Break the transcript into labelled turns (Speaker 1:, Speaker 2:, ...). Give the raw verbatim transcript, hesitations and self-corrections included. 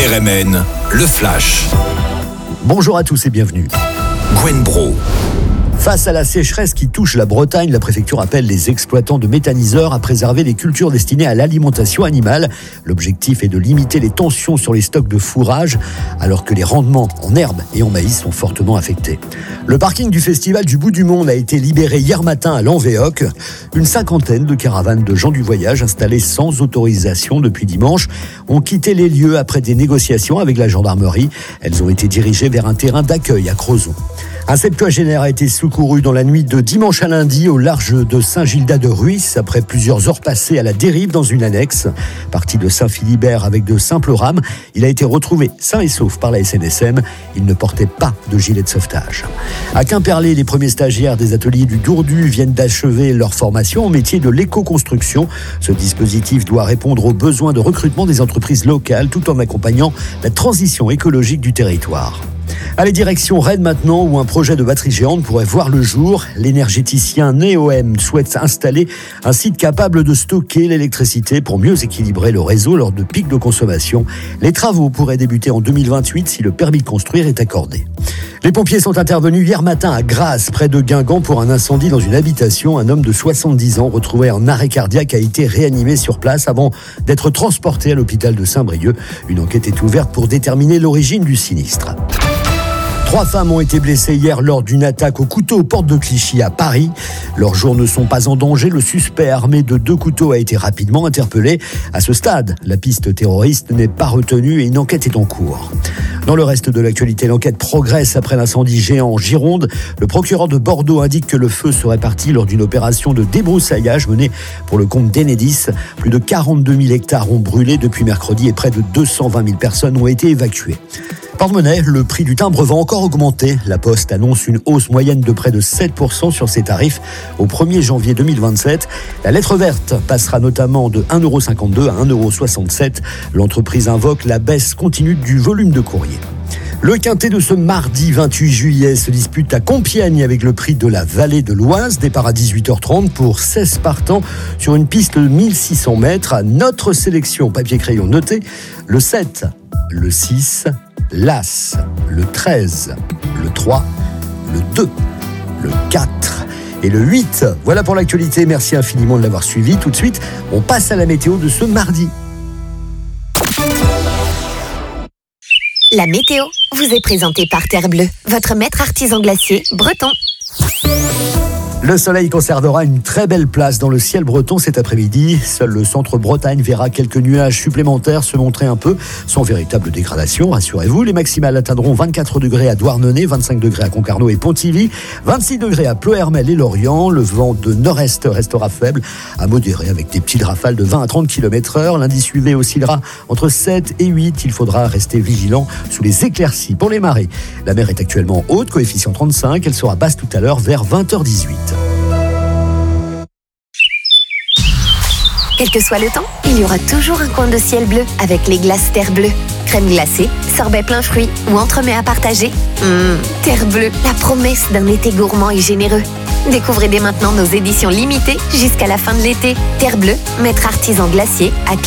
Speaker 1: R M N, le Flash.
Speaker 2: Bonjour à tous et bienvenue.
Speaker 1: Gwen Bro.
Speaker 2: Face à la sécheresse qui touche la Bretagne, la préfecture appelle les exploitants de méthaniseurs à préserver les cultures destinées à l'alimentation animale. L'objectif est de limiter les tensions sur les stocks de fourrage, alors que les rendements en herbe et en maïs sont fortement affectés. Le parking du Festival du Bout du Monde a été libéré hier matin à Lanvéoc. Une cinquantaine de caravanes de gens du voyage installées sans autorisation depuis dimanche ont quitté les lieux après des négociations avec la gendarmerie. Elles ont été dirigées vers un terrain d'accueil à Crozon. Un septuagénaire a été secouru dans la nuit de dimanche à lundi au large de Saint-Gildas-de-Ruisse après plusieurs heures passées à la dérive dans une annexe. Parti de Saint-Philibert avec de simples rames, il a été retrouvé sain et sauf par la S N S M. Il ne portait pas de gilet de sauvetage. À Quimperlé, les premiers stagiaires des ateliers du Dourdu viennent d'achever leur formation au métier de l'éco-construction. Ce dispositif doit répondre aux besoins de recrutement des entreprises locales tout en accompagnant la transition écologique du territoire. Allez, direction Rennes maintenant, où un projet de batterie géante pourrait voir le jour. L'énergéticien Neoem souhaite installer un site capable de stocker l'électricité pour mieux équilibrer le réseau lors de pics de consommation. Les travaux pourraient débuter en deux mille vingt-huit si le permis de construire est accordé. Les pompiers sont intervenus hier matin à Grasse, près de Guingamp, pour un incendie dans une habitation. Un homme de soixante-dix ans, retrouvé en arrêt cardiaque, a été réanimé sur place avant d'être transporté à l'hôpital de Saint-Brieuc. Une enquête est ouverte pour déterminer l'origine du sinistre. Trois femmes ont été blessées hier lors d'une attaque au couteau aux portes de Clichy à Paris. Leurs jours ne sont pas en danger. Le suspect armé de deux couteaux a été rapidement interpellé. À ce stade, la piste terroriste n'est pas retenue et une enquête est en cours. Dans le reste de l'actualité, l'enquête progresse après l'incendie géant en Gironde. Le procureur de Bordeaux indique que le feu serait parti lors d'une opération de débroussaillage menée pour le compte d'Enedis. Plus de quarante-deux mille hectares ont brûlé depuis mercredi et près de deux cent vingt mille personnes ont été évacuées. Porte-monnaie, le prix du timbre va encore augmenter. La Poste annonce une hausse moyenne de près de sept pour cent sur ses tarifs au premier janvier deux mille vingt-sept. La lettre verte passera notamment de un euro cinquante-deux à un euro soixante-sept. L'entreprise invoque la baisse continue du volume de courrier. Le quintet de ce mardi vingt-huit juillet se dispute à Compiègne avec le prix de la Vallée de l'Oise. Départ à dix-huit heures trente pour seize partants sur une piste de mille six cents mètres. À notre sélection papier-crayon noté, le sept, le six, l'As, le treize, le trois, le deux, le quatre et le huit. Voilà pour l'actualité. Merci infiniment de l'avoir suivi. Tout de suite, on passe à la météo de ce mardi.
Speaker 3: La météo vous est présentée par Terre Bleue, votre maître artisan glacier breton.
Speaker 2: Le soleil conservera une très belle place dans le ciel breton cet après-midi. Seul le centre-Bretagne verra quelques nuages supplémentaires se montrer un peu, sans véritable dégradation, rassurez-vous. Les maximales atteindront vingt-quatre degrés à Douarnenez, vingt-cinq degrés à Concarneau et Pontivy, vingt-six degrés à Ploërmel et Lorient. Le vent de nord-est restera faible à modéré avec des petites rafales de vingt à trente kilomètres heure. L'indice U V oscillera entre sept et huit. Il faudra rester vigilant sous les éclaircies. Pour les marées, la mer est actuellement haute, coefficient trente-cinq. Elle sera basse tout à l'heure vers vingt heures dix-huit.
Speaker 3: Quel que soit le temps, il y aura toujours un coin de ciel bleu avec les glaces Terre Bleue. Crème glacée, sorbet plein fruits ou entremets à partager. Mmh, Terre Bleue, la promesse d'un été gourmand et généreux. Découvrez dès maintenant nos éditions limitées jusqu'à la fin de l'été. Terre Bleue, maître artisan glacier à